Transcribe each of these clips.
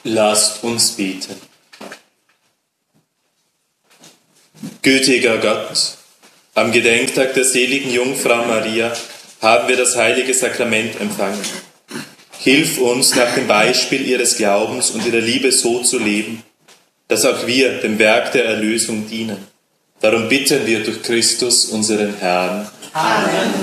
Lasst uns beten. Gütiger Gott, am Gedenktag der seligen Jungfrau Maria haben wir das heilige Sakrament empfangen. Hilf uns, nach dem Beispiel ihres Glaubens und ihrer Liebe so zu leben, dass auch wir dem Werk der Erlösung dienen. Darum bitten wir durch Christus, unseren Herrn. Amen.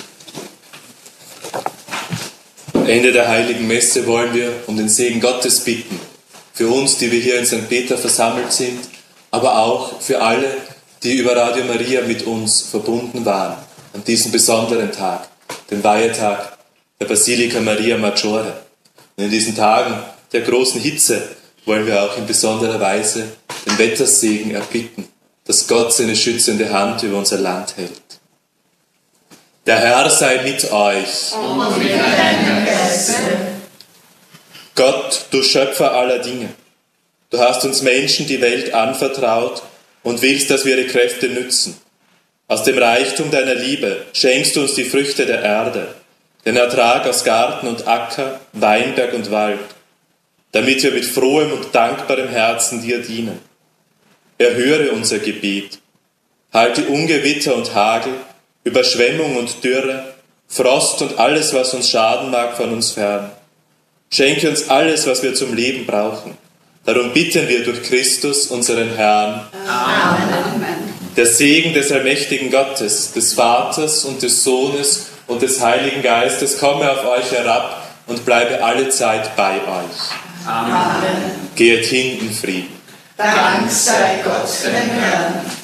Am Ende der heiligen Messe wollen wir um den Segen Gottes bitten. Für uns, die wir hier in St. Peter versammelt sind, aber auch für alle, die über Radio Maria mit uns verbunden waren an diesem besonderen Tag, den Weihetag der Basilika Maria Maggiore. Und in diesen Tagen der großen Hitze wollen wir auch in besonderer Weise den Wettersegen erbitten, dass Gott seine schützende Hand über unser Land hält. Der Herr sei mit euch. Und mit deinem Geiste. Gott, du Schöpfer aller Dinge, du hast uns Menschen die Welt anvertraut und willst, dass wir ihre Kräfte nützen. Aus dem Reichtum deiner Liebe schenkst du uns die Früchte der Erde, den Ertrag aus Garten und Acker, Weinberg und Wald, damit wir mit frohem und dankbarem Herzen dir dienen. Erhöre unser Gebet, halte Ungewitter und Hagel, Überschwemmung und Dürre, Frost und alles, was uns schaden mag, von uns fern. Schenke uns alles, was wir zum Leben brauchen. Darum bitten wir durch Christus, unseren Herrn. Amen. Der Segen des allmächtigen Gottes, des Vaters und des Sohnes und des Heiligen Geistes komme auf euch herab und bleibe alle Zeit bei euch. Amen. Geht hin in Frieden. Dank sei Gott, dem Herrn.